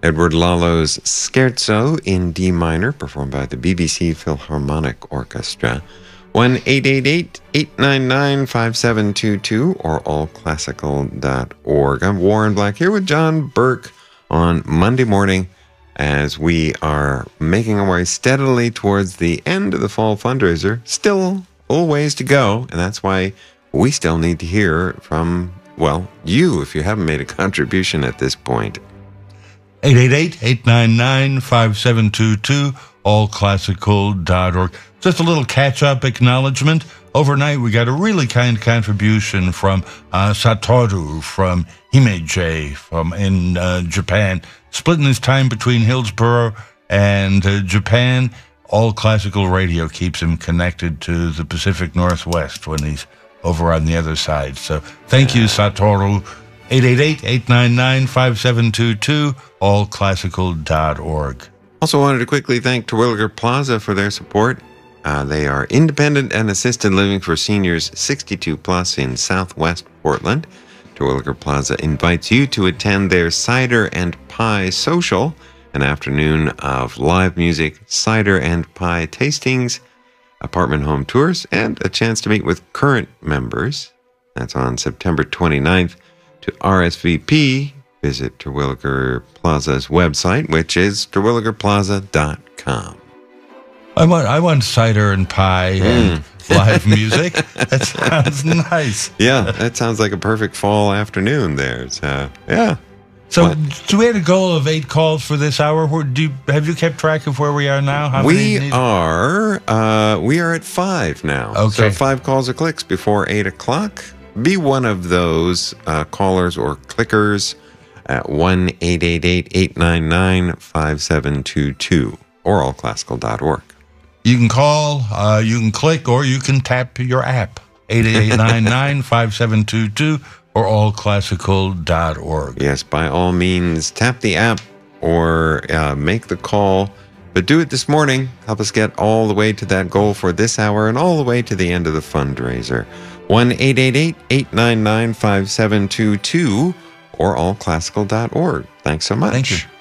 Edward Lalo's Scherzo in D minor, performed by the BBC Philharmonic Orchestra. 1-888-899-5722 or allclassical.org. I'm Warren Black here with John Burke on Monday morning as we are making our way steadily towards the end of the fall fundraiser. Still a little ways to go, and that's why we still need to hear from, well, you if you haven't made a contribution at this point. 888-899-5722, allclassical.org. Just a little catch-up acknowledgement. Overnight, we got a really kind contribution from Satoru from Himeji in Japan, splitting his time between Hillsborough and Japan. All Classical Radio keeps him connected to the Pacific Northwest when he's over on the other side. So thank you, Satoru. 888-899-5722, allclassical.org. Also wanted to quickly thank Terwilliger Plaza for their support. They are independent and assisted living for seniors 62 plus in Southwest Portland. Terwilliger Plaza invites you to attend their Cider and Pie Social, an afternoon of live music, cider and pie tastings, apartment home tours, and a chance to meet with current members. That's on September 29th. To RSVP, visit Terwilliger Plaza's website, which is terwilligerplaza.com. I want cider and pie and live music. That sounds nice. Yeah, that sounds like a perfect fall afternoon there. So, yeah. So, do we have a goal of 8 calls for this hour? Have you kept track of where we are now? We are at 5 now. Okay. So 5 calls or clicks before 8 o'clock. Be one of those callers or clickers at 1-888-899-5722 or allclassical.org. You can call, you can click, or you can tap your app, 888-899-5722 or allclassical.org. Yes, by all means, tap the app or make the call. But do it this morning. Help us get all the way to that goal for this hour and all the way to the end of the fundraiser. 1-888-899-5722 or allclassical.org. Thanks so much. Thank you.